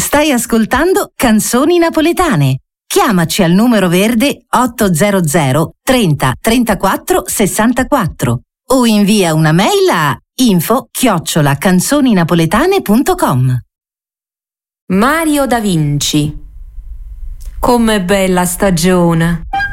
Stai ascoltando Canzoni Napoletane. Chiamaci al numero verde 800 30 34 64 o invia una mail a info@canzoninapoletane.com. Mario Da Vinci. Com'è bella stagione!